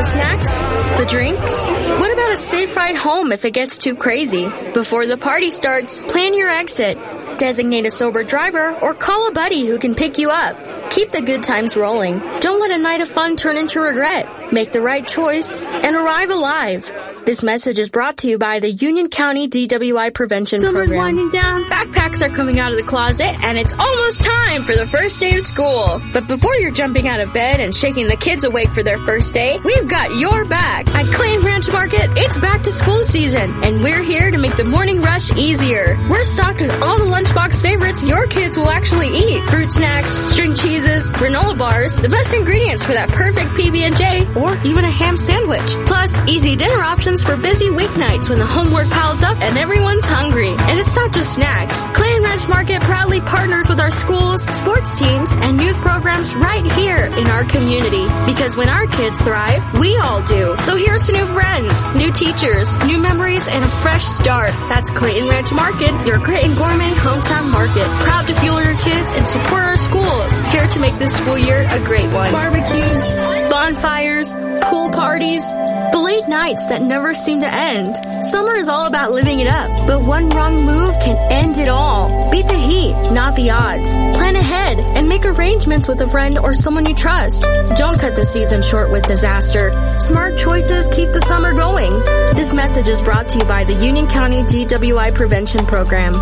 The snacks? The drinks? What about a safe ride home if it gets too crazy? Before the party starts, plan your exit. Designate a sober driver or call a buddy who can pick you up. Keep the good times rolling. Don't let a night of fun turn into regret. Make the right choice and arrive alive. This message is brought to you by the Union County DWI Prevention Program. Summer's winding down, backpacks are coming out of the closet, and it's almost time for the first day of school. But before you're jumping out of bed and shaking the kids awake for their first day, we've got your back. At Clayton Ranch Market, it's back to school season, and we're here to make the morning rush easier. We're stocked with all the lunchbox favorites your kids will actually eat. Fruit snacks, string cheeses, granola bars, the best ingredients for that perfect PB&J, or even a ham sandwich. Plus, easy dinner options for busy weeknights when the homework piles up and everyone's hungry. And it's not just snacks. Clayton Ranch Market proudly partners with our schools, sports teams, and youth programs right here in our community. Because when our kids thrive, we all do. So here's to new friends, new teachers, new memories, and a fresh start. That's Clayton Ranch Market, your Clayton Gourmet hometown market. Proud to fuel your kids and support our schools. Here to make this school year a great one. Barbecues, bonfires, pool parties, the late nights that never seem to end. Summer is all about living it up, but one wrong move can end it all. Beat the heat, not the odds. Plan ahead and make arrangements with a friend or someone you trust. Don't cut the season short with disaster. Smart choices keep the summer going. This message is brought to you by the Union County DWI Prevention Program.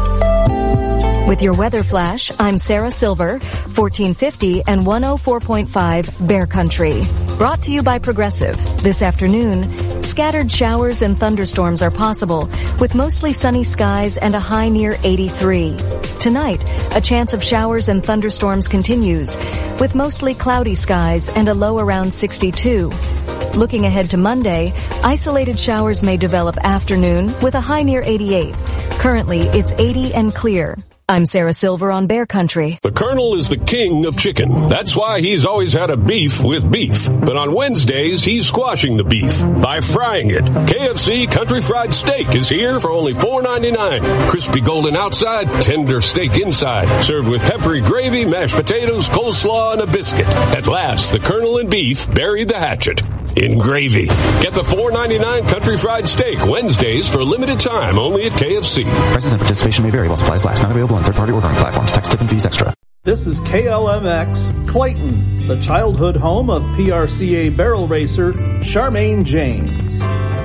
With your weather flash, I'm Sarah Silver, 1450 and 104.5 Bear Country. Brought to you by Progressive. This afternoon, scattered showers and thunderstorms are possible, with mostly sunny skies and a high near 83. Tonight, a chance of showers and thunderstorms continues, with mostly cloudy skies and a low around 62. Looking ahead to Monday, isolated showers may develop afternoon with a high near 88. Currently, it's 80 and clear. I'm Sarah Silver on Bear Country. The Colonel is the king of chicken. That's why he's always had a beef with beef. But on Wednesdays, he's squashing the beef by frying it. KFC Country Fried Steak is here for only $4.99. Crispy golden outside, tender steak inside. Served with peppery gravy, mashed potatoes, coleslaw, and a biscuit. At last, the Colonel and beef buried the hatchet in gravy. Get the $4.99 Country Fried Steak Wednesdays for a limited time only at KFC. Prices and participation may vary while supplies last. Not available on third-party ordering platforms. Tax, tip, and fees extra. This is KLMX Clayton, the childhood home of PRCA barrel racer Charmaine James.